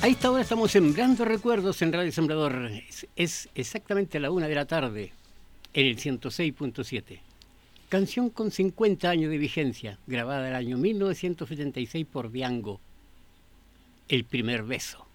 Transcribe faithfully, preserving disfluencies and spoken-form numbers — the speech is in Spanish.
A esta hora estamos sembrando recuerdos en Radio Sembrador. Es, es exactamente la una de la tarde en el ciento seis punto siete. Canción con cincuenta años de vigencia, grabada el año mil novecientos setenta y seis por Diango. El primer beso.